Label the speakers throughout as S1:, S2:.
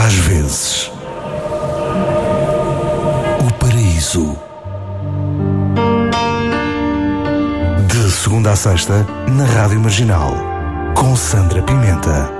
S1: Às vezes, o paraíso. De segunda a sexta, na Rádio Marginal, com Sandra Pimenta.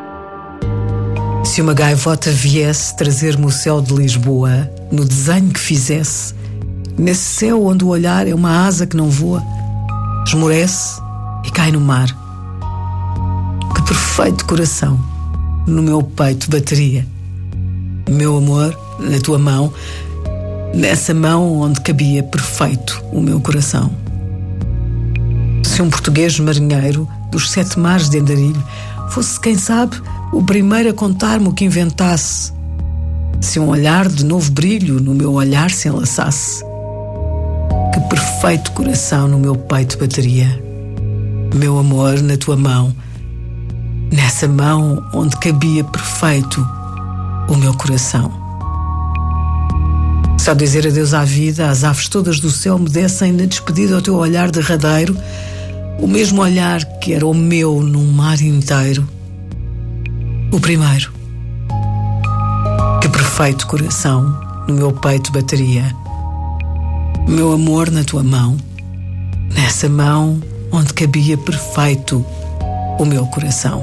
S2: Se uma gaivota viesse trazer-me o céu de Lisboa, no desenho que fizesse, nesse céu onde o olhar é uma asa que não voa, esmorece e cai no mar. Que perfeito coração no meu peito bateria. Meu amor, na tua mão, nessa mão onde cabia perfeito o meu coração. Se um português marinheiro dos 7 mares de andarilho fosse, quem sabe, o primeiro a contar-me o que inventasse, se um olhar de novo brilho no meu olhar se enlaçasse, que perfeito coração no meu peito bateria. Meu amor, na tua mão, nessa mão onde cabia perfeito o meu coração. Se ao dizer adeus à vida, as aves todas do céu me dessem na despedida ao teu olhar derradeiro, o mesmo olhar que era o meu num mar inteiro, o primeiro. Que perfeito coração no meu peito bateria. Meu amor, na tua mão, nessa mão onde cabia perfeito o meu coração.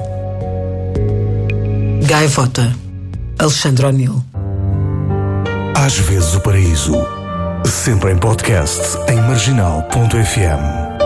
S2: Gaivota, Alexandre O'Neill.
S1: Às vezes o paraíso. Sempre em podcast em marginal.fm.